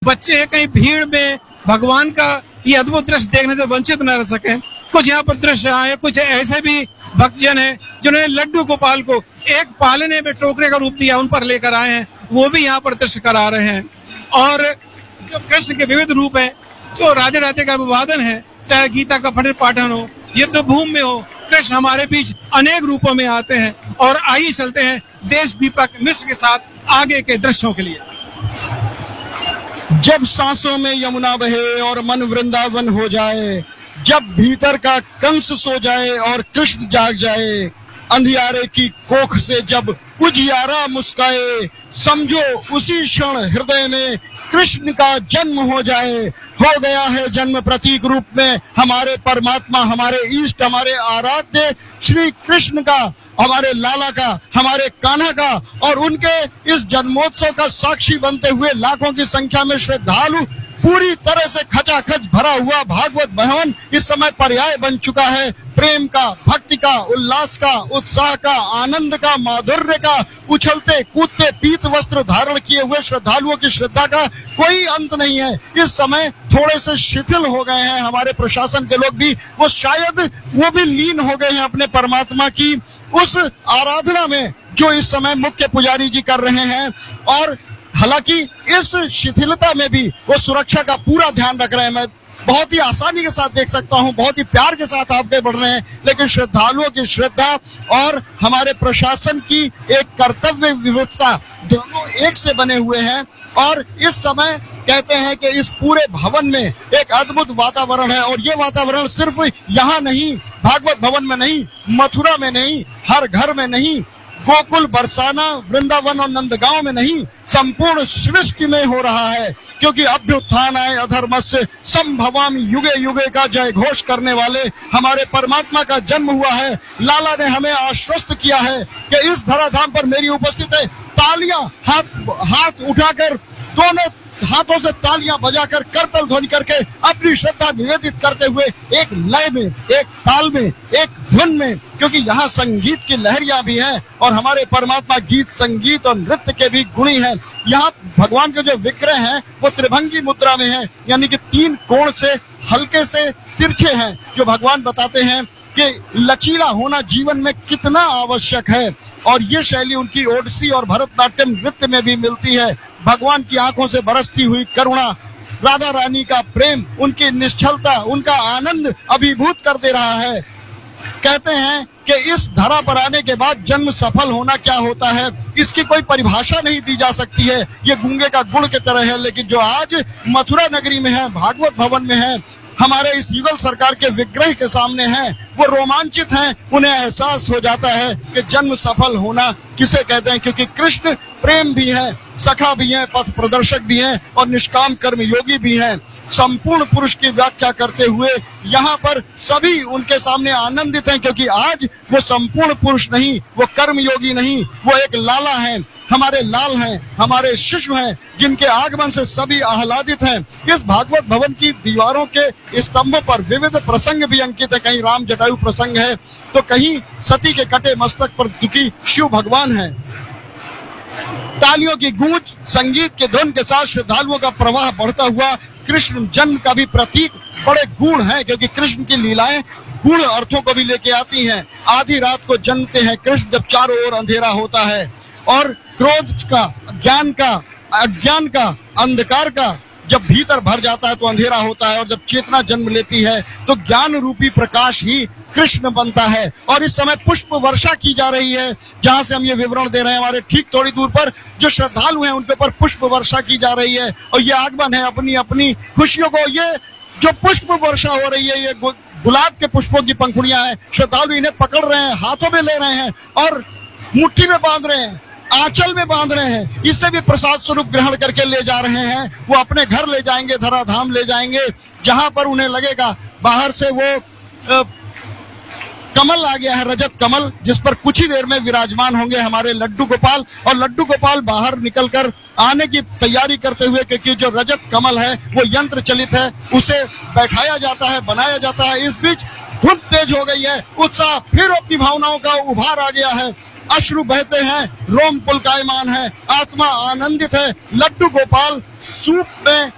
बच्चे कहीं भीड़ में भगवान का ये अद्भुत दृश्य देखने से वंचित न रह सके। कुछ यहाँ पर दृश्य आए, कुछ ऐसे भी भक्तजन हैं जिन्होंने लड्डू गोपाल को एक पालने में टोकरे का रूप दिया, उन पर लेकर आए हैं, वो भी यहाँ पर दृश्य करा रहे हैं। और जो कृष्ण के विविध रूप हैं, जो राधे राधे का अभिवादन है, चाहे गीता का पठन पाठन हो, युद्ध भूमि में हो, कृष्ण हमारे बीच अनेक रूपों में आते हैं। और आइए चलते हैं देश दीपक मिश्र के साथ आगे के दृश्यों के लिए। जब सांसों में यमुना बहे और मन वृंदावन हो जाए, जब भीतर का कंस सो जाए और कृष्ण जाग जाए, अंधियारे की कोख से जब उजियारा मुस्काए, समझो उसी क्षण हृदय में कृष्ण का जन्म हो जाए। हो गया है जन्म प्रतीक रूप में हमारे परमात्मा, हमारे इष्ट, हमारे आराध्य श्री कृष्ण का, हमारे लाला का, हमारे कान्हा का। और उनके इस जन्मोत्सव का साक्षी बनते हुए लाखों की संख्या में श्रद्धालु, पूरी तरह से खचाखच भरा हुआ भागवत भवन इस समय पर्याय बन चुका है। प्रेम का, भक्ति का, उल्लास का, उत्साह का, आनंद का, माधुर्य का, उछलते कूदते पीत वस्त्र धारण किए हुए श्रद्धालुओं की श्रद्धा का कोई अंत नहीं है। इस समय थोड़े से शिथिल हो गए हैं हमारे प्रशासन के लोग भी, वो शायद वो भी लीन हो गए हैं अपने परमात्मा की उस आराधना में जो इस समय मुख्य पुजारी जी कर रहे हैं। और हालांकि इस शिथिलता में भी वो सुरक्षा का पूरा ध्यान रख रहे हैं। मैं बहुत ही आसानी के साथ देख सकता हूं, बहुत ही प्यार के साथ आगे बढ़ रहे हैं, लेकिन श्रद्धालुओं की श्रद्धा और हमारे प्रशासन की एक कर्तव्य विवशता दोनों एक से बने हुए हैं। और इस समय कहते हैं कि इस पूरे भवन में एक अद्भुत वातावरण है। और ये वातावरण सिर्फ यहाँ नहीं, भागवत भवन में नहीं, मथुरा में नहीं, हर घर में नहीं, गोकुल, बरसाना, वृंदावन और नंदगांव में नहीं, संपूर्ण सृष्टि में हो रहा है। क्योंकि अभ्युत्थानाय अधर्मस्य संभवामि युगे युगे का जय घोष करने वाले हमारे परमात्मा का जन्म हुआ है। लाला ने हमें आश्वस्त किया है कि इस धराधाम पर मेरी उपस्थित है। तालियां हाथ उठाकर, दोनों हाथों से तालियां बजाकर, करतल ध्वनि करके अपनी श्रद्धा निवेदित करते हुए एक लय में, एक ताल में, एक धुन में, क्योंकि यहाँ संगीत की लहरियां भी हैं और हमारे परमात्मा गीत, संगीत और नृत्य के भी गुणी हैं। यहाँ भगवान के जो विग्रह हैं वो त्रिभंगी मुद्रा में हैं, यानी कि 3 कोण से हल्के से तिरछे हैं, जो भगवान बताते हैं कि लचीला होना जीवन में कितना आवश्यक है। और ये शैली उनकी ओडिसी और भरतनाट्यम नृत्य में भी मिलती है। भगवान की आंखों से बरसती हुई करुणा, राधा रानी का प्रेम, उनकी निश्चलता, उनका आनंद अभिभूत कर दे रहा है। कहते हैं कि इस धरा पर आने के बाद जन्म सफल होना क्या होता है, इसकी कोई परिभाषा नहीं दी जा सकती है। ये गूंगे का गुड़ की तरह है। लेकिन जो आज मथुरा नगरी में है, भागवत भवन में है, हमारे इस युगल सरकार के विग्रह के सामने हैं, वो रोमांचित हैं। उन्हें एहसास हो जाता है कि जन्म सफल होना किसे कहते हैं, क्योंकि कृष्ण प्रेम भी है, सखा भी हैं, पथ प्रदर्शक भी हैं और निष्काम कर्म योगी भी हैं। संपूर्ण पुरुष की व्याख्या करते हुए यहाँ पर सभी उनके सामने आनंदित हैं, क्योंकि आज वो संपूर्ण पुरुष नहीं, वो कर्म योगी नहीं, वो एक लाला हैं, हमारे लाल हैं, हमारे शिशु हैं, जिनके आगमन से सभी आह्लादित हैं। इस भागवत भवन की दीवारों के स्तंभों पर विविध प्रसंग भी अंकित है। कहीं राम जटायु प्रसंग है, तो कहीं सती के कटे मस्तक पर दुखी शिव भगवान है। तालियों की गूंज, संगीत के धुन के साथ श्रद्धालुओं का प्रवाह बढ़ता हुआ कृष्ण जन्म का भी प्रतीक बड़े गूढ़ है, क्योंकि कृष्ण की लीलाएं गूढ़ अर्थों को भी लेके आती हैं। आधी रात को जन्मते हैं कृष्ण, जब चारों ओर अंधेरा होता है और क्रोध का, ज्ञान का, अज्ञान का, अंधकार का जब भीतर भर जाता है तो अंधेरा होता है। और जब चेतना जन्म लेती है तो ज्ञान रूपी प्रकाश ही कृष्ण बनता है। और इस समय पुष्प वर्षा की जा रही है, जहां से हम ये विवरण दे रहे हैं। हमारे ठीक थोड़ी दूर पर जो श्रद्धालु हैं उनके ऊपर पुष्प वर्षा की जा रही है और ये आगमन है अपनी अपनी खुशियों को। ये जो पुष्प वर्षा हो रही है, ये गुलाब के पुष्पों की पंखुड़ियां हैं। श्रद्धालु इन्हें पकड़ रहे हैं, हाथों में ले रहे हैं और मुट्ठी में बांध रहे हैं, आंचल में बांध रहे हैं। इससे भी प्रसाद स्वरूप ग्रहण करके ले जा रहे हैं। वो अपने घर ले जाएंगे, धराधाम ले जाएंगे, जहां पर उन्हें लगेगा। बाहर से वो कमल आ गया है, रजत कमल, जिस पर कुछ ही देर में विराजमान होंगे हमारे लड्डू गोपाल। और लड्डू गोपाल बाहर निकलकर आने की तैयारी करते हुए, क्योंकि जो रजत कमल है वो यंत्र चलित है, उसे बैठाया जाता है, बनाया जाता है। इस बीच धूप तेज हो गई है, उत्साह फिर अपनी भावनाओं का उभार आ गया है। अश्रु बहते हैं, रोम पुलकायमान है, आत्मा आनंदित है। लड्डू गोपाल सूप में